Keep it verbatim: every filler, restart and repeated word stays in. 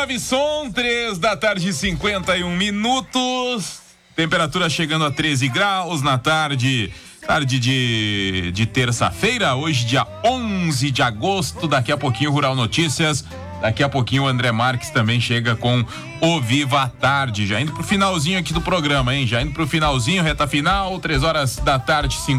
nove som, três da tarde, cinquenta e um minutos. Temperatura chegando a treze graus na tarde. Tarde de, de terça-feira, hoje dia onze de agosto. Daqui a pouquinho Rural Notícias. Daqui a pouquinho o André Marques também chega com o Viva a Tarde. Já indo pro finalzinho aqui do programa, hein? Já indo pro finalzinho, reta final, três horas da tarde, cinquenta